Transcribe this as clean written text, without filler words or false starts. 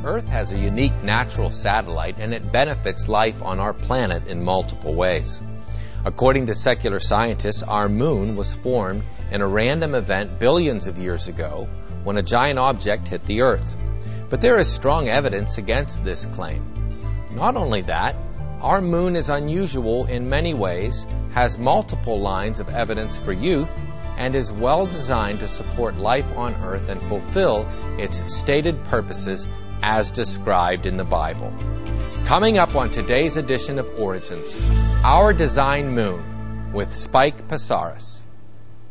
Earth has a unique natural satellite, and it benefits life on our planet in multiple ways. According to secular scientists, our moon was formed in a random event billions of years ago when a giant object hit the Earth. But there is strong evidence against this claim. Not only that, our moon is unusual in many ways, has multiple lines of evidence for youth, and is well designed to support life on Earth and fulfill its stated purposes as described in the Bible. Coming up on today's edition of Origins, Our Design Moon with Spike Psaris.